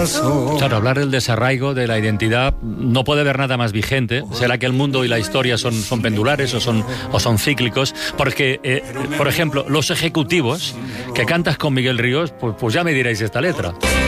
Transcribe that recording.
precioso. Claro, hablar del desarraigo de la identidad no puede haber nada más vigente. ¿Será que el mundo y la historia son pendulares o son cíclicos? Porque, por ejemplo, Los Ejecutivos, que cantas con Miguel Ríos, pues ya me diréis esta letra.